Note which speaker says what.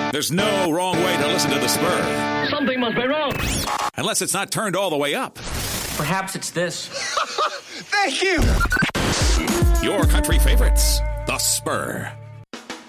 Speaker 1: There's no wrong way to listen to The Spur.
Speaker 2: Something must be wrong.
Speaker 1: Unless it's not turned all the way up.
Speaker 2: Perhaps it's this.
Speaker 3: Thank you.
Speaker 1: Your country favorites, The Spur.